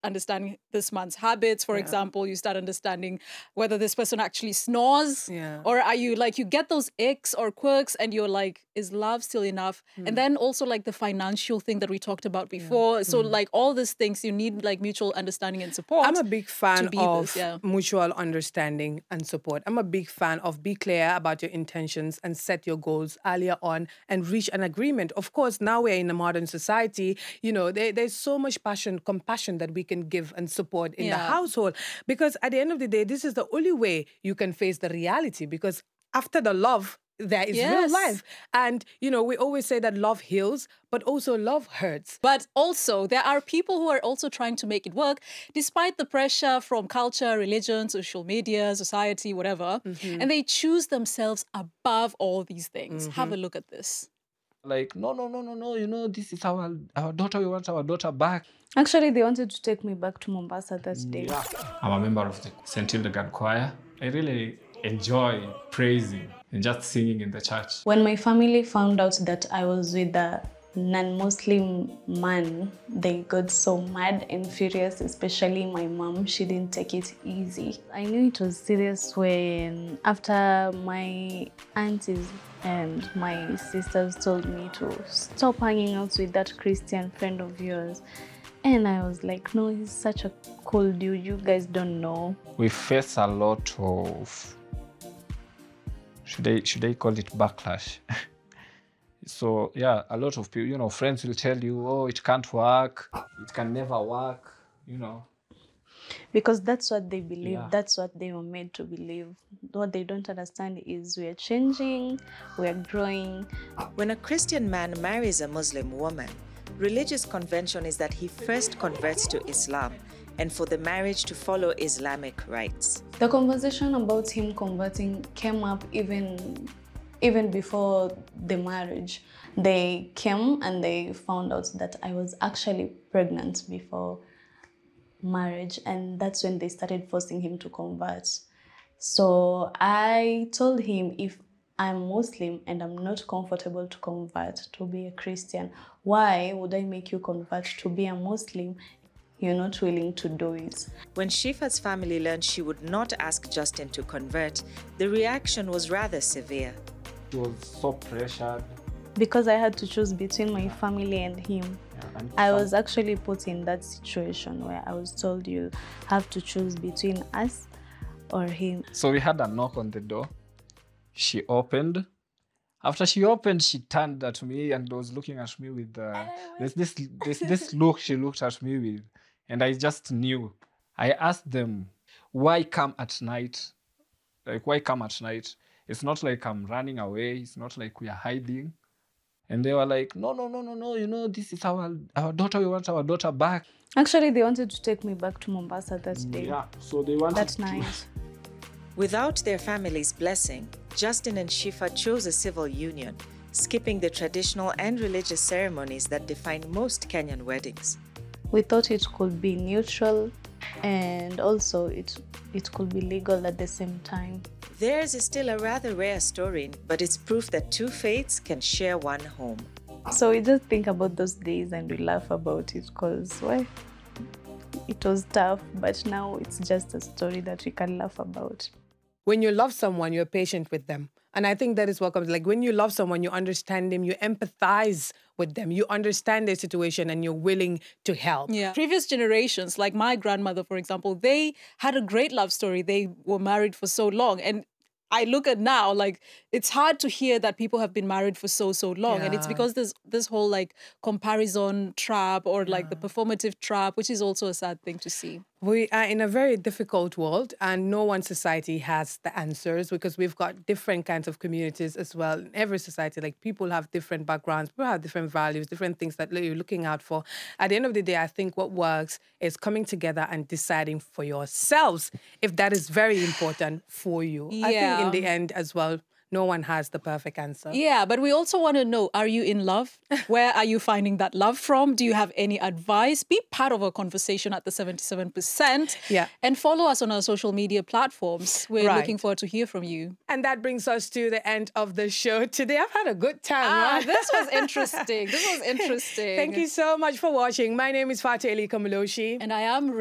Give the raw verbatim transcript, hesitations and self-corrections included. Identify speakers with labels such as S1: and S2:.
S1: understanding this man's habits, for
S2: Yeah.
S1: example. You start understanding whether this person actually snores,
S2: Yeah.
S1: or are you like, you get those icks or quirks and you're like, is love still enough?
S2: Mm.
S1: And then also like the financial thing that we talked about before.
S2: Yeah.
S1: So
S2: Mm.
S1: like all these things, you need like mutual understanding and support.
S2: I'm a big fan
S1: to be
S2: of
S1: this, yeah.
S2: mutual understanding and support. I'm a big fan of be clear about your intentions and set your goals earlier on and reach an agreement. Of course, now we're in a modern society, you know, there, there's so much passion, compassion that we can give and support in the
S1: Yeah.
S2: household. Because at the end of the day, this is the only way you can face the reality. Because after the love, there is real
S1: Yes.
S2: life. And, you know, we always say that love heals, but also love hurts.
S1: But also, there are people who are also trying to make it work, despite the pressure from culture, religion, social media, society, whatever.
S2: Mm-hmm.
S1: And they choose themselves above all these things.
S2: Mm-hmm.
S1: Have a look at this.
S3: Like, no, no, no, no, no, you know, this is our, our daughter, we want our daughter back.
S4: Actually, they wanted to take me back to Mombasa that day.
S3: Yeah. I'm a member of the Saint Hildegard Choir. I really enjoy praising and just singing in the church.
S4: When my family found out that I was with a non-Muslim man, they got so mad and furious, especially my mom. She didn't take it easy. I knew it was serious when, after my aunties and my sisters told me to stop hanging out with that Christian friend of yours. And I was like, no, he's such a cool dude. You guys don't know.
S3: We face a lot of, should I, should I call it backlash? So yeah, a lot of people, you know, friends will tell you, oh, it can't work, it can never work, you know.
S4: Because that's what they believe,
S3: Yeah.
S4: that's what they were made to believe. What they don't understand is we are changing, we are growing.
S5: When a Christian man marries a Muslim woman, religious convention is that he first converts to Islam and for the marriage to follow Islamic rites.
S4: The conversation about him converting came up even even before the marriage. They came and they found out that I was actually pregnant before marriage, and that's when they started forcing him to convert. So I told him, if I'm Muslim and I'm not comfortable to convert to be a Christian, why would I make you convert to be a Muslim? You're not willing to do it.
S5: When Shifa's family learned she would not ask Justin to convert, the reaction was rather severe.
S3: He was so pressured.
S4: Because I had to choose between my family and him.
S3: Yeah, and
S4: I
S3: some-
S4: was actually put in that situation where I was told you have to choose between us or him.
S3: So we had a knock on the door. She opened. After she opened, she turned at me and was looking at me with uh, this, this, this, this look she looked at me with. And I just knew. I asked them, why come at night? Like, why come at night? It's not like I'm running away. It's not like we are hiding. And they were like, no, no, no, no, no. You know, this is our, our daughter. We want our daughter back.
S4: Actually, they wanted to take me back to Mombasa that day,
S3: Yeah, so they wanted
S4: that
S3: to-
S4: night.
S5: Without their family's blessing, Justin and Shifa chose a civil union, skipping the traditional and religious ceremonies that define most Kenyan weddings.
S4: We thought it could be neutral and also it, it could be legal at the same time.
S5: Theirs is still a rather rare story, but it's proof that two faiths can share one home.
S4: So we just think about those days and we laugh about it because, well, it was tough, but now it's just a story that we can laugh about.
S2: When you love someone, you're patient with them. And I think that is what comes. Like when you love someone, you understand them, you empathize with them, you understand their situation and you're willing to help.
S1: Yeah. Previous generations, like my grandmother, for example, they had a great love story. They were married for so long. And I look at now, like, it's hard to hear that people have been married for so, so long. And it's
S2: Yeah.
S1: because there's this whole, like, comparison trap or, like, the performative trap, which is also a sad thing to see.
S2: We are in a very difficult world and no one society has the answers because we've got different kinds of communities as well. In every society, like people have different backgrounds, people have different values, different things that you're looking out for. At the end of the day, I think what works is coming together and deciding for yourselves if that is very important for you. I think in
S1: Yeah.
S2: the end as well, no one has the perfect answer.
S1: Yeah, but we also want to know, are you in love? Where are you finding that love from? Do you have any advice? Be part of our conversation at the seventy-seven percent.
S2: Yeah.
S1: And follow us on our social media platforms. We're
S2: Right.
S1: looking forward to hear from you.
S2: And that brings us to the end of the show today. I've had a good time.
S1: Ah,
S2: right?
S1: this was interesting. This was interesting.
S2: Thank you so much for watching. My name is Fatih Ali Kamiloshi.
S1: And I am